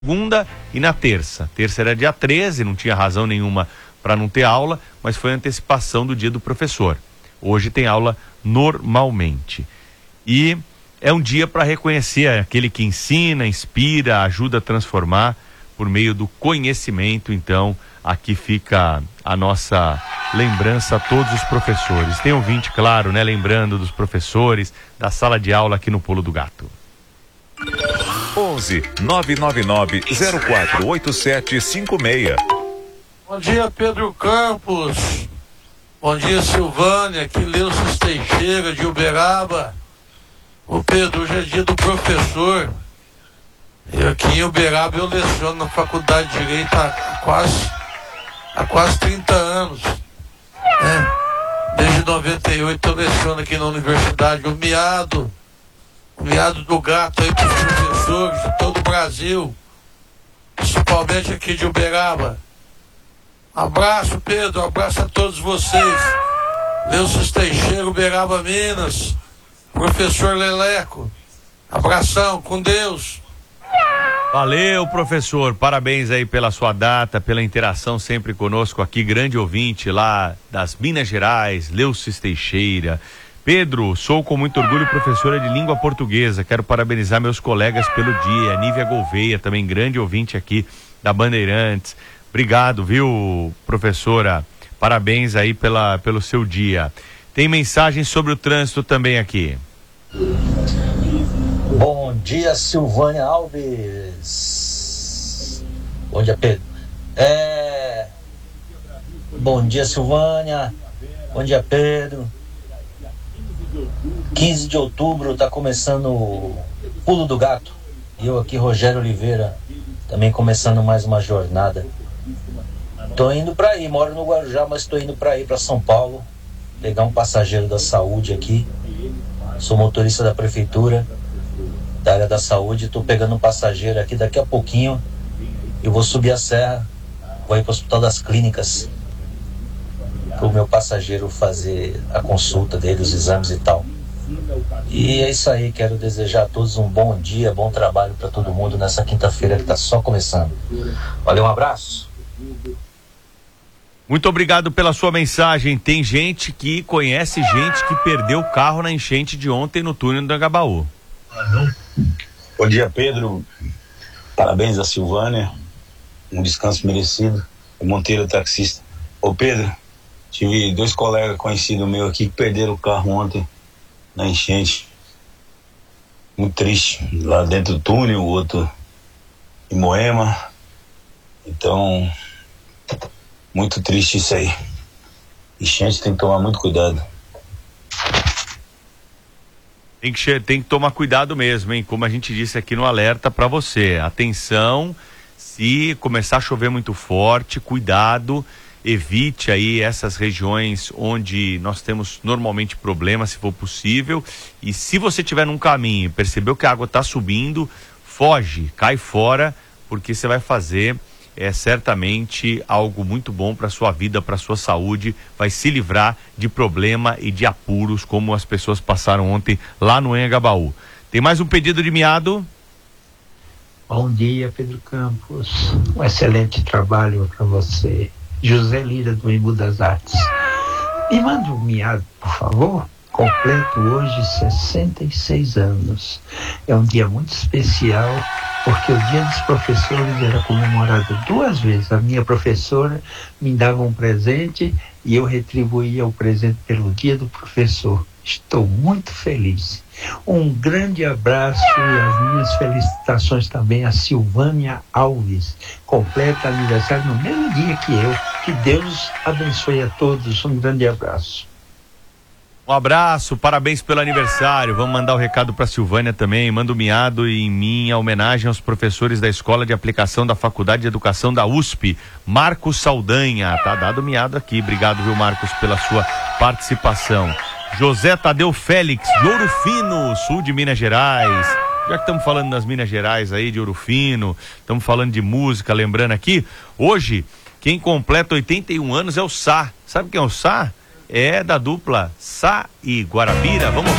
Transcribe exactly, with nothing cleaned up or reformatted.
segunda e na terça. Terça era dia treze, não tinha razão nenhuma para não ter aula, mas foi antecipação do dia do professor. Hoje tem aula normalmente. E é um dia para reconhecer aquele que ensina, inspira, ajuda a transformar por meio do conhecimento. Então, aqui fica a nossa lembrança a todos os professores. Tem ouvinte, claro, né? Lembrando dos professores da sala de aula aqui no Pulo do Gato. onze nove nove nove zero quatro oito sete cinco seis. Bom dia, Pedro Campos. Bom dia, Silvânia. Aqui Leucis Teixeira, de Uberaba. Ô Pedro, hoje é dia do professor. Eu aqui em Uberaba eu leciono na Faculdade de Direito há quase, há quase trinta anos. Né? Desde noventa e oito eu leciono aqui na universidade. O miado, o miado do gato aí para os professores de todo o Brasil, principalmente aqui de Uberaba. Abraço, Pedro, abraço a todos vocês. Leucis Teixeira, Uberaba, Minas. Professor Leleco, abração, com Deus. Valeu, professor, parabéns aí pela sua data, pela interação sempre conosco aqui, grande ouvinte lá das Minas Gerais, Leucis Teixeira. Pedro, sou com muito orgulho professora de língua portuguesa, quero parabenizar meus colegas pelo dia. Nívia Gouveia, também grande ouvinte aqui da Bandeirantes. Obrigado, viu, professora? Parabéns aí pela, pelo seu dia. Tem mensagem sobre o trânsito também aqui. Bom dia, Silvânia Alves. Bom dia, Pedro. É... Bom dia, Silvânia. Bom dia, Pedro. quinze de outubro está começando o Pulo do Gato. E eu aqui, Rogério Oliveira, também começando mais uma jornada. Tô indo para aí, moro no Guarujá, mas tô indo para aí, para São Paulo, pegar um passageiro da saúde aqui. Sou motorista da prefeitura, da área da saúde. Estou pegando um passageiro aqui daqui a pouquinho. Eu vou subir a serra, vou ir para o Hospital das Clínicas, para o meu passageiro fazer a consulta dele, os exames e tal. E é isso aí, quero desejar a todos um bom dia, bom trabalho para todo mundo nessa quinta-feira que está só começando. Valeu, um abraço. Muito obrigado pela sua mensagem. Tem gente que conhece gente que perdeu o carro na enchente de ontem no túnel do Anhangabaú. Bom dia, Pedro. Parabéns a Silvânia. Um descanso merecido. O Monteiro, taxista. Ô, Pedro, tive dois colegas conhecidos meus aqui que perderam o carro ontem na enchente. Muito triste. Lá dentro do túnel, o outro em Moema. Então... muito triste isso aí. Enchente, tem que tomar muito cuidado. Tem que, tem que tomar cuidado mesmo, hein? Como a gente disse aqui no alerta para você. Atenção, se começar a chover muito forte, cuidado, evite aí essas regiões onde nós temos normalmente problemas, se for possível. E se você estiver num caminho e percebeu que a água está subindo, foge, cai fora, porque você vai fazer... é certamente algo muito bom para sua vida, para sua saúde, vai se livrar de problema e de apuros como as pessoas passaram ontem lá no Anhangabaú. Tem mais um pedido de miado? Bom dia, Pedro Campos, um excelente trabalho para você. José Lira do Embu das Artes. Me manda um miado, por favor. Completo hoje sessenta e seis anos. É um dia muito especial, porque o dia dos professores era comemorado duas vezes. A minha professora me dava um presente e eu retribuía o presente pelo dia do professor. Estou muito feliz. Um grande abraço e as minhas felicitações também a Silvânia Alves. Completa aniversário no mesmo dia que eu. Que Deus abençoe a todos. Um grande abraço. Um abraço, parabéns pelo aniversário. Vamos mandar o recado para Silvânia também. Manda o miado em minha homenagem aos professores da Escola de Aplicação da Faculdade de Educação da U S P, Marcos Saldanha. Tá dado o miado aqui. Obrigado, viu, Marcos, pela sua participação. José Tadeu Félix, de Ouro Fino, sul de Minas Gerais. Já que estamos falando das Minas Gerais aí, de Ouro Fino, estamos falando de música, lembrando aqui, hoje, quem completa oitenta e um anos é o Sá. Sabe quem é o Sá? É da dupla Sá e Guarabira. Vamos